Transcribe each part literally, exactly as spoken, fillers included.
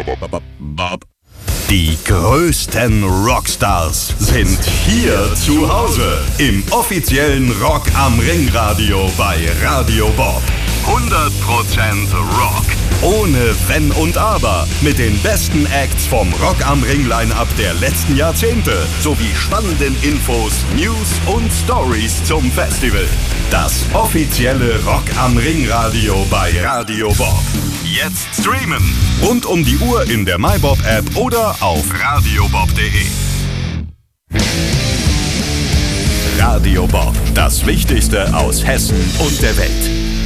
Die größten Rockstars sind hier zu Hause im offiziellen Rock am Ring Radio bei Radio Bob. hundert Prozent Rock. Ohne Wenn und Aber. Mit den besten Acts vom Rock am Ring Line-Up der letzten Jahrzehnte. Sowie spannenden Infos, News und Stories zum Festival. Das offizielle Rock am Ring Radio bei Radio Bob. Jetzt streamen. Rund um die Uhr in der MyBob-App oder auf radiobob punkt de. Radio Bob. Das Wichtigste aus Hessen und der Welt.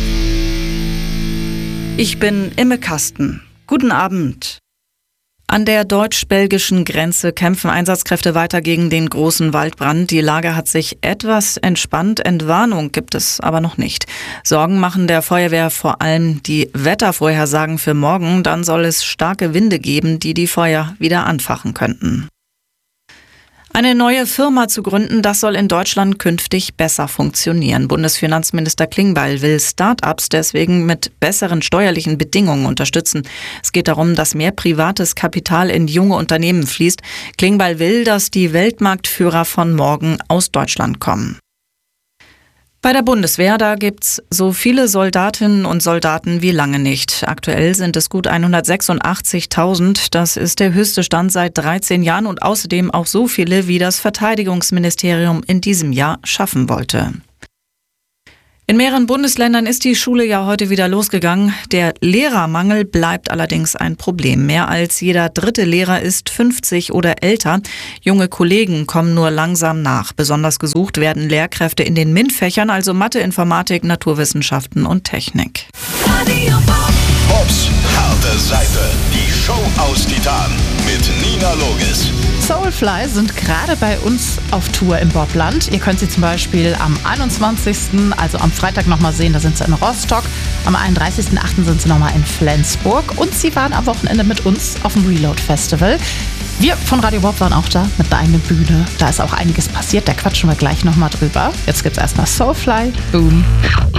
Ich bin Imme Kasten. Guten Abend. An der deutsch-belgischen Grenze kämpfen Einsatzkräfte weiter gegen den großen Waldbrand. Die Lage hat sich etwas entspannt. Entwarnung gibt es aber noch nicht. Sorgen machen der Feuerwehr vor allem die Wettervorhersagen für morgen. Dann soll es starke Winde geben, die die Feuer wieder anfachen könnten. Eine neue Firma zu gründen, das soll in Deutschland künftig besser funktionieren. Bundesfinanzminister Klingbeil will Start-ups deswegen mit besseren steuerlichen Bedingungen unterstützen. Es geht darum, dass mehr privates Kapital in junge Unternehmen fließt. Klingbeil will, dass die Weltmarktführer von morgen aus Deutschland kommen. Bei der Bundeswehr, da gibt's so viele Soldatinnen und Soldaten wie lange nicht. Aktuell sind es gut hundertsechsundachtzigtausend. Das ist der höchste Stand seit dreizehn Jahren und außerdem auch so viele, wie das Verteidigungsministerium in diesem Jahr schaffen wollte. In mehreren Bundesländern ist die Schule ja heute wieder losgegangen. Der Lehrermangel bleibt allerdings ein Problem. Mehr als jeder dritte Lehrer ist fünfzig oder älter. Junge Kollegen kommen nur langsam nach. Besonders gesucht werden Lehrkräfte in den MINT-Fächern, also Mathe, Informatik, Naturwissenschaften und Technik. Bobs harte Seite. Die Show aus Titan mit Nina Logis. Soulfly sind gerade bei uns auf Tour im Bobland. Ihr könnt sie zum Beispiel am einundzwanzigsten, also am Freitag nochmal sehen, da sind sie in Rostock. Am einunddreißigsten achten sind sie nochmal in Flensburg. Und sie waren am Wochenende mit uns auf dem Reload Festival. Wir von Radio Bob waren auch da mit einer eigenen Bühne. Da ist auch einiges passiert, da quatschen wir gleich nochmal drüber. Jetzt gibt's erstmal Soulfly. Boom.